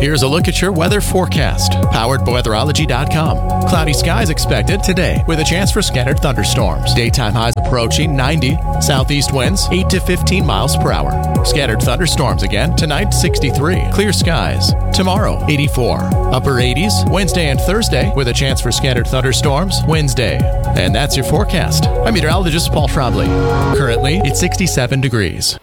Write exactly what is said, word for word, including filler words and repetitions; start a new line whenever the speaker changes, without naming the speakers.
Here's a look at your weather forecast, powered by weatherology dot com. Cloudy skies expected today with a chance for scattered thunderstorms. Daytime highs approaching ninety. Southeast winds eight to fifteen miles per hour. Scattered thunderstorms again tonight, sixty-three. Clear skies. Tomorrow, eighty-four. Upper eighties Wednesday and Thursday with a chance for scattered thunderstorms Wednesday. And that's your forecast. I'm meteorologist Paul Trombley. Currently, it's sixty-seven degrees.